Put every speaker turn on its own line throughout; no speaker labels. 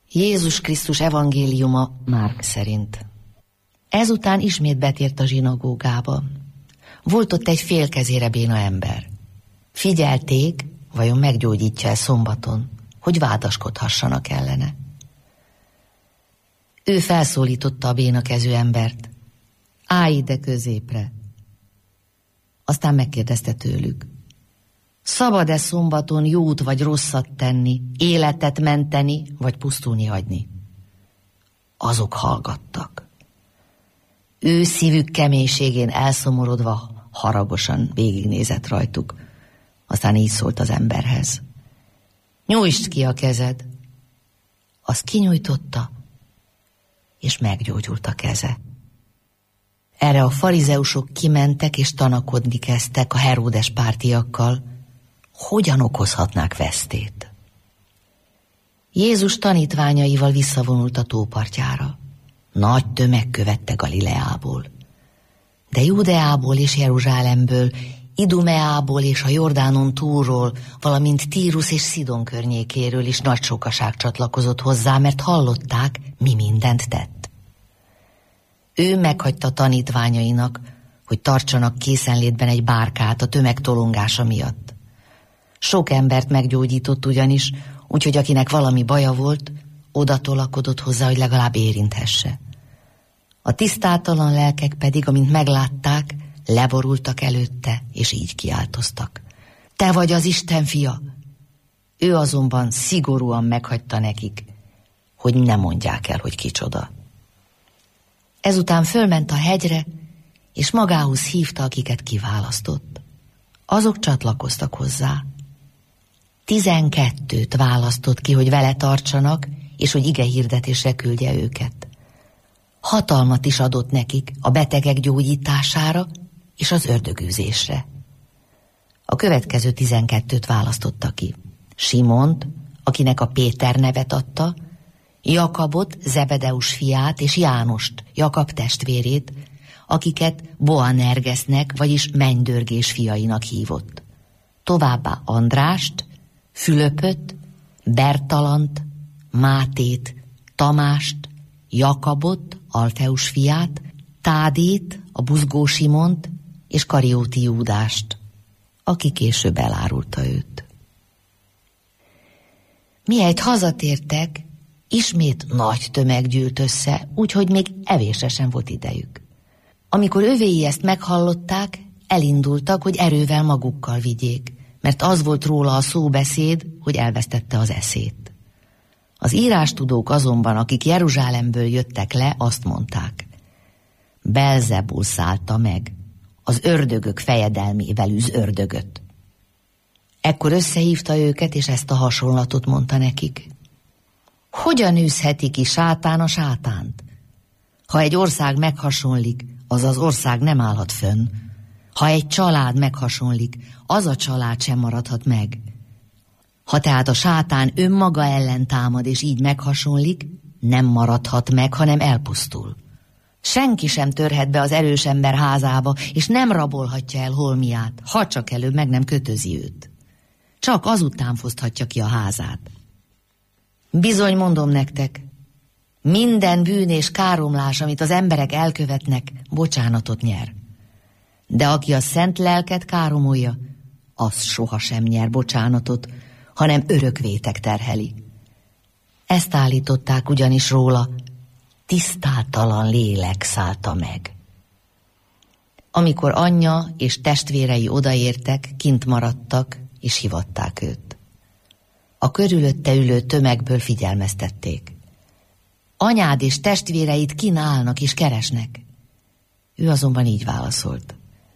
Jézus Krisztus evangéliuma Márk szerint. Ezután ismét betért a zsinagógába. Volt ott egy félkezére béna ember. Figyelték, vajon meggyógyítja-e szombaton, hogy vádaskodhassanak ellene. Ő felszólította a bénakezű embert. Állj ide középre. Aztán megkérdezte tőlük. Szabad-e szombaton jót vagy rosszat tenni, életet menteni, vagy pusztulni hagyni? Azok hallgattak. Ő szívük keménységén elszomorodva haragosan végignézett rajtuk. Aztán így szólt az emberhez. Nyújtsd ki a kezed. Azt kinyújtotta, és meggyógyult a keze. Erre a farizeusok kimentek és tanakodni kezdtek a Heródes pártiakkal, hogyan okozhatnák vesztét. Jézus tanítványaival visszavonult a tópartjára. Nagy tömeg követte Galileából. De Judeából és Jeruzsálemből, Idumeából és a Jordánon túlról, valamint Tírus és Szidon környékéről is nagy sokaság csatlakozott hozzá, mert hallották, mi mindent tett. Ő meghagyta tanítványainak, hogy tartsanak készenlétben egy bárkát a tömeg tolongása miatt. Sok embert meggyógyított ugyanis, úgyhogy akinek valami baja volt, oda tolakodott hozzá, hogy legalább érinthesse. A tisztátalan lelkek pedig, amint meglátták, leborultak előtte, és így kiáltoztak. Te vagy az Isten fia! Ő azonban szigorúan meghagyta nekik, hogy ne mondják el, hogy kicsoda. Ezután fölment a hegyre, és magához hívta, akiket kiválasztott. Azok csatlakoztak hozzá. 12 választott ki, hogy vele tartsanak, és hogy igehirdetésre küldje őket. Hatalmat is adott nekik a betegek gyógyítására és az ördögűzésre. A következő 12 választotta ki. Simont, akinek a Péter nevet adta, Jakabot, Zebedeus fiát, és Jánost, Jakab testvérét, akiket Boanergesznek, vagyis mennydörgés fiainak hívott. Továbbá Andrást, Fülöpöt, Bertalant, Mátét, Tamást, Jakabot, Alfeus fiát, Tádét, a buzgó Simont, és Karióti Júdást, aki később elárulta őt. Mihelyt hazatértek, ismét nagy tömeg gyűlt össze, úgyhogy még evésre sem volt idejük. Amikor övéi ezt meghallották, elindultak, hogy erővel magukkal vigyék, mert az volt róla a szóbeszéd, hogy elvesztette az eszét. Az írástudók azonban, akik Jeruzsálemből jöttek le, azt mondták: Belzebul szállta meg, az ördögök fejedelmével üz ördögöt. Ekkor összehívta őket, és ezt a hasonlatot mondta nekik. Hogyan űzheti ki sátán a sátánt? Ha egy ország meghasonlik, az az ország nem állhat fönn. Ha egy család meghasonlik, az a család sem maradhat meg. Ha tehát a sátán önmaga ellen támad, és így meghasonlik, nem maradhat meg, hanem elpusztul. Senki sem törhet be az erős ember házába, és nem rabolhatja el holmiát, ha csak előbb meg nem kötözi őt. Csak azután foszthatja ki a házát. Bizony mondom nektek, minden bűn és káromlás, amit az emberek elkövetnek, bocsánatot nyer. De aki a szent lelket káromolja, az sohasem nyer bocsánatot, hanem örökvétek terheli. Ezt állították ugyanis róla, tisztátalan lélek szállta meg. Amikor anyja és testvérei odaértek, kint maradtak, és hivatták őt. A körülötte ülő tömegből figyelmeztették. Anyád és testvéreid kinn állnak és keresnek. Ő azonban így válaszolt.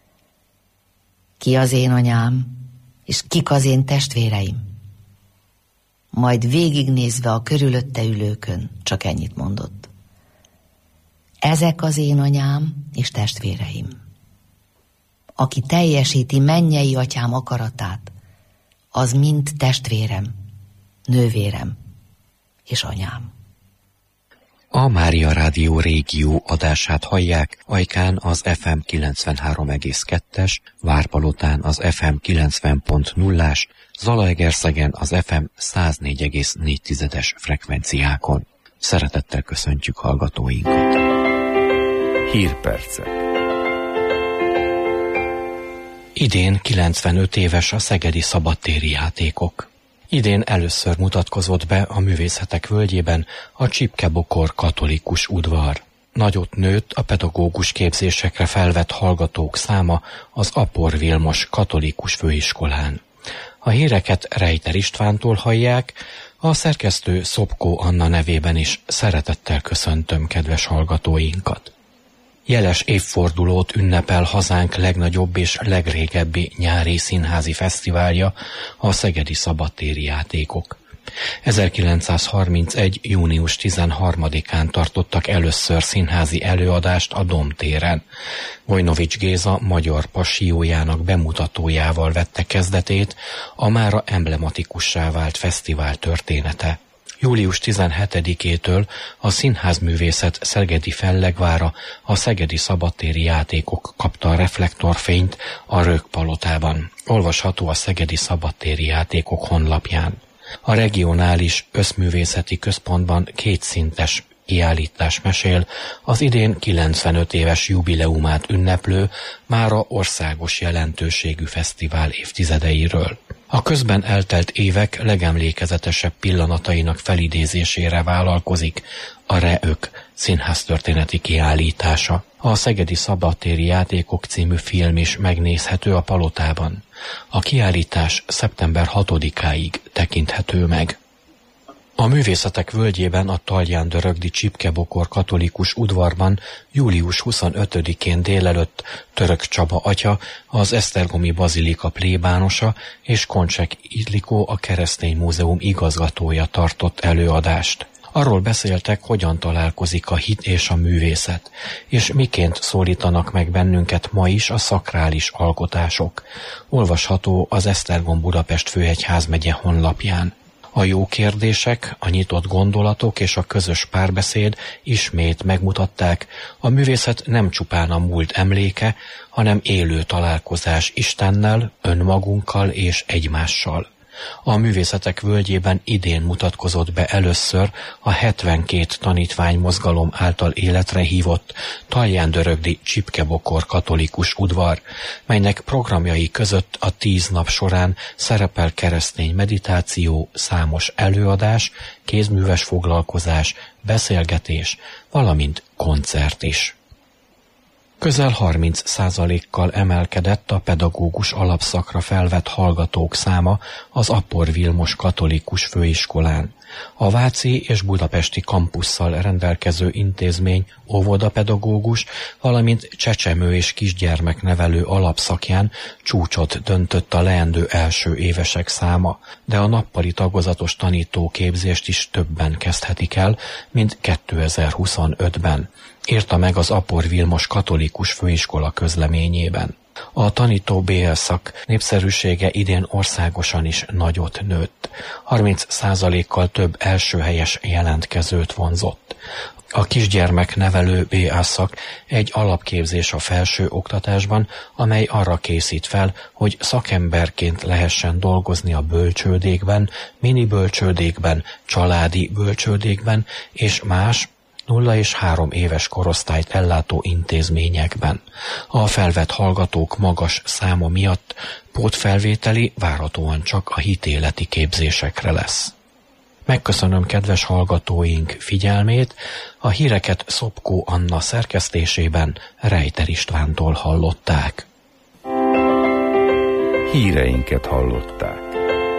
Ki az én anyám, és kik az én testvéreim? Majd végignézve a körülötte ülőkön csak ennyit mondott. Ezek az én anyám és testvéreim. Aki teljesíti mennyei atyám akaratát, az mind testvérem, nővérem és anyám.
A Mária Rádió régió adását hallják, Ajkán az FM 93,2-es, Várpalotán az FM 90.0-ás, Zalaegerszegen az FM 104,4-es frekvenciákon. Szeretettel köszöntjük hallgatóinkat.
Hírpercek.
Idén 95 éves a szegedi szabadtéri játékok. Idén először mutatkozott be a Művészetek Völgyében a Csipke-Bokor katolikus udvar. Nagyot nőtt a pedagógus képzésekre felvett hallgatók száma az Apor Vilmos katolikus főiskolán. A híreket Rejter Istvántól hallják, a szerkesztő Szopkó Anna nevében is szeretettel köszöntöm kedves hallgatóinkat. Jeles évfordulót ünnepel hazánk legnagyobb és legrégebbi nyári színházi fesztiválja, a Szegedi Szabadtéri Játékok. 1931. június 13-án tartottak először színházi előadást a Dom téren. Vojnovics Géza magyar passiójának bemutatójával vette kezdetét a mára emblematikussá vált fesztivál története. Július 17-től a színházművészet szegedi fellegvára, a Szegedi Szabadtéri Játékok kapta a reflektorfényt a Rögpalotában. Olvasható a Szegedi Szabadtéri Játékok honlapján. A regionális összművészeti központban kétszintes kiállítás mesél az idén 95 éves jubileumát ünneplő, mára országos jelentőségű fesztivál évtizedeiről. A közben eltelt évek legemlékezetesebb pillanatainak felidézésére vállalkozik a Reök színháztörténeti kiállítása. A Szegedi Szabadtéri Játékok című film is megnézhető a Palotában. A kiállítás szeptember 6-áig tekinthető meg. A Művészetek Völgyében a Talján-Dörögdi Csipke-Bokor katolikus udvarban július 25-én délelőtt Török Csaba atya, az Esztergomi Bazilika plébánosa és Koncsek Ildikó, a Keresztény Múzeum igazgatója tartott előadást. Arról beszéltek, hogyan találkozik a hit és a művészet, és miként szólítanak meg bennünket ma is a szakrális alkotások. Olvasható az Esztergom-Budapest főegyházmegye honlapján. A jó kérdések, a nyitott gondolatok és a közös párbeszéd ismét megmutatták, a művészet nem csupán a múlt emléke, hanem élő találkozás Istennel, önmagunkkal és egymással. A Művészetek Völgyében idén mutatkozott be először a 72 tanítvány mozgalom által életre hívott Talján-Dörögdi Csipke-Bokor katolikus udvar, melynek programjai között a 10 nap során szerepel keresztény meditáció, számos előadás, kézműves foglalkozás, beszélgetés, valamint koncert is. Közel 30%-kal emelkedett a pedagógus alapszakra felvett hallgatók száma az Apor Vilmos katolikus főiskolán. A váci és budapesti kampusszal rendelkező intézmény óvodapedagógus, valamint csecsemő és kisgyermeknevelő alapszakján csúcsot döntött a leendő első évesek száma, de a nappali tagozatos tanítóképzést is többen kezdhetik el, mint 2025-ben, írta meg az Apor Vilmos katolikus főiskola közleményében. A tanító BL szak népszerűsége idén országosan is nagyot nőtt. 30%-kal több elsőhelyes jelentkezőt vonzott. A kisgyermeknevelő BA szak egy alapképzés a felső oktatásban, amely arra készít fel, hogy szakemberként lehessen dolgozni a bölcsődékben, mini bölcsődékben, családi bölcsődékben és más 0 és 3 éves korosztályt ellátó intézményekben. A felvett hallgatók magas száma miatt pótfelvételi várhatóan csak a hitéleti képzésekre lesz. Megköszönöm kedves hallgatóink figyelmét, a híreket Szopkó Anna szerkesztésében Rejter Istvántól hallották.
Híreinket hallották.